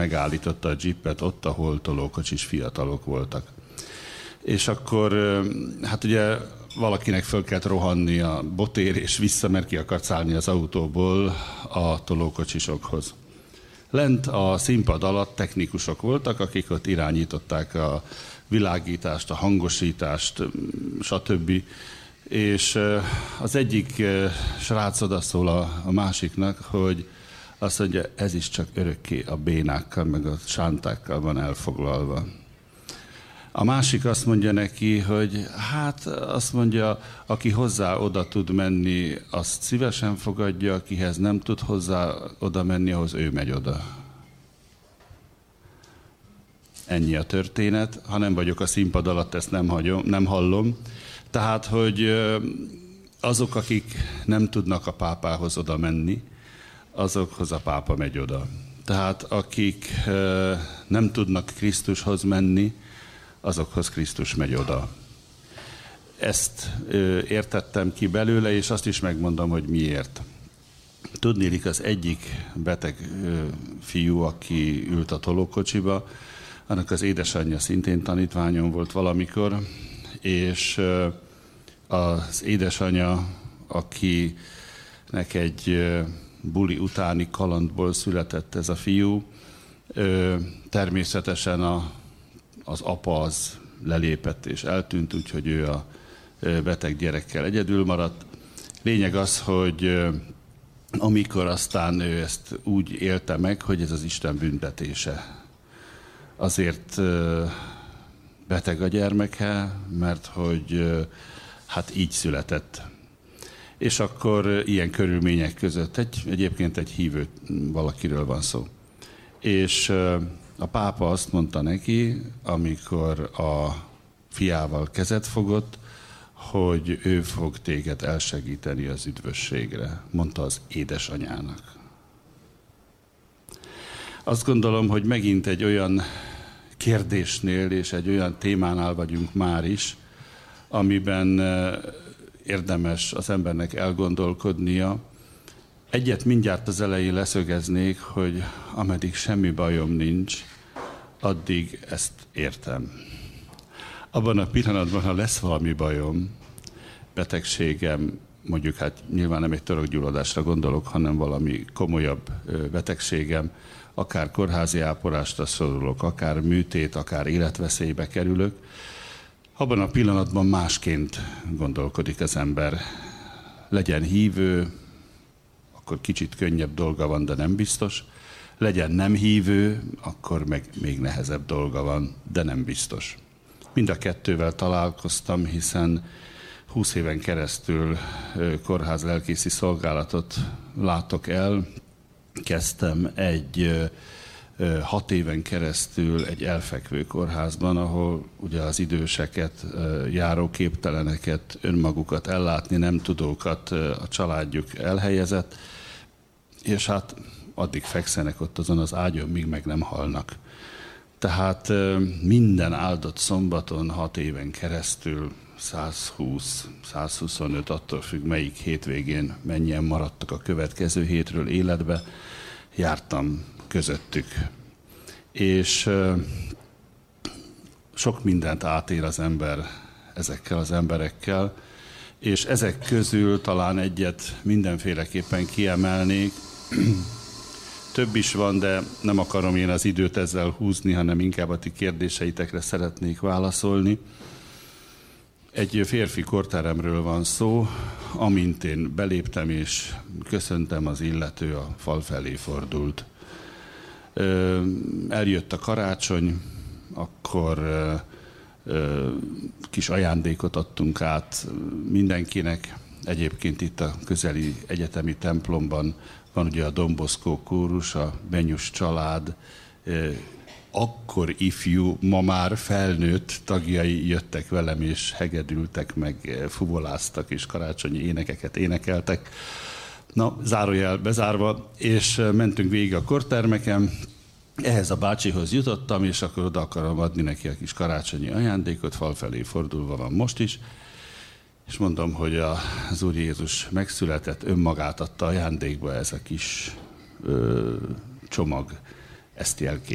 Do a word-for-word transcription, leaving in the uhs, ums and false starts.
megállította a dzsipet ott, ahol tolókocsis fiatalok voltak. És akkor, hát ugye valakinek föl kellett rohanni a botér, és vissza, mert ki akart szállni az autóból a tolókocsisokhoz. Lent a színpad alatt technikusok voltak, akik ott irányították a világítást, a hangosítást, stb. És az egyik srác odaszól a, a másiknak, hogy azt mondja, ez is csak örökké a bénákkal, meg a sántákkal van elfoglalva. A másik azt mondja neki, hogy hát azt mondja, aki hozzá oda tud menni, azt szívesen fogadja, akihez nem tud hozzá oda menni, ahhoz ő megy oda. Ennyi a történet. Ha nem vagyok a színpad alatt, ezt nem, hagyom, nem hallom. Tehát, hogy azok, akik nem tudnak a pápához oda menni, azokhoz a pápa megy oda. Tehát akik nem tudnak Krisztushoz menni, azokhoz Krisztus megy oda. Ezt értettem ki belőle, és azt is megmondom, hogy miért. Tudniillik, az egyik beteg fiú, aki ült a tolókocsiba, annak az édesanyja szintén tanítványom volt valamikor, és az édesanyja, akinek egy buli utáni kalandból született ez a fiú, természetesen a, az apa az lelépett és eltűnt, úgyhogy ő a beteg gyerekkel egyedül maradt. Lényeg az, hogy amikor aztán ő ezt úgy élte meg, hogy ez az Isten büntetése. Azért beteg a gyermeke, mert hogy hát így született. És akkor ilyen körülmények között, egy, egyébként egy hívő valakiről van szó. És a pápa azt mondta neki, amikor a fiával kezet fogott, hogy ő fog téged elsegíteni az üdvösségre, mondta az édesanyának. Azt gondolom, hogy megint egy olyan kérdésnél és egy olyan témánál vagyunk már is, amiben érdemes az embernek elgondolkodnia. Egyet mindjárt az elején leszögeznék, hogy ameddig semmi bajom nincs, addig ezt értem. Abban a pillanatban, ha lesz valami bajom, betegségem, mondjuk hát nyilván nem egy torokgyulladásra gondolok, hanem valami komolyabb betegségem, akár kórházi ápolásra szorulok, akár műtét, akár életveszélybe kerülök, abban a pillanatban másként gondolkodik az ember. Legyen hívő, akkor kicsit könnyebb dolga van, de nem biztos. Legyen nem hívő, akkor meg még nehezebb dolga van, de nem biztos. Mind a kettővel találkoztam, hiszen húsz éven keresztül kórház lelkészi szolgálatot látok el. Kezdtem egy hat éven keresztül egy elfekvő kórházban, ahol ugye az időseket, járóképteleneket, önmagukat ellátni nem tudókat a családjuk elhelyezett, és hát addig fekszenek ott azon az ágyon, míg meg nem halnak. Tehát minden áldott szombaton hat éven keresztül százhúsz, százhuszonöt, attól függ, melyik hétvégén mennyien maradtak a következő hétről életbe, jártam közöttük. És sok mindent átér az ember ezekkel az emberekkel, és ezek közül talán egyet mindenféleképpen kiemelnék. Több is van, de nem akarom én az időt ezzel húzni, hanem inkább a ti kérdéseitekre szeretnék válaszolni. Egy férfi korteremről van szó, amint én beléptem és köszöntem, az illető a fal felé fordult. Eljött a karácsony, akkor kis ajándékot adtunk át mindenkinek. Egyébként itt a közeli egyetemi templomban van ugye a Don Bosco kórus, a Benyus család, akkor ifjú, ma már felnőtt tagjai jöttek velem, és hegedültek, meg fuvoláztak, és karácsonyi énekeket énekeltek. Na, zárójel bezárva, és mentünk végig a kortermeken. Ehhez a bácsihoz jutottam, és akkor oda akarom adni neki a kis karácsonyi ajándékot, fal felé fordulva van most is. És mondom, hogy az Úr Jézus megszületett, önmagát adta ajándékba, ez a kis ö, csomag, ezt jelképezi.